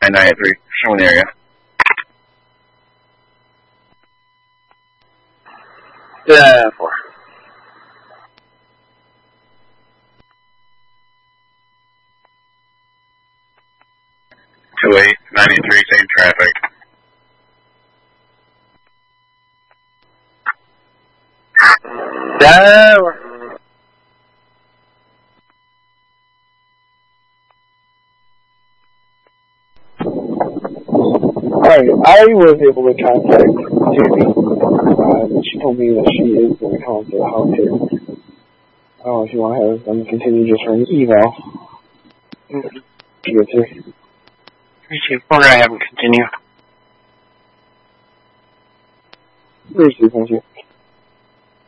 983, showing area. Yeah, 4. Two 93, same traffic. Yeah, Alright, I was able to contact Tammy. She told me that she is going to come to the house here. I don't know if you want to have them continue just for an email. She gets here. we're going to have them continue. Thank you.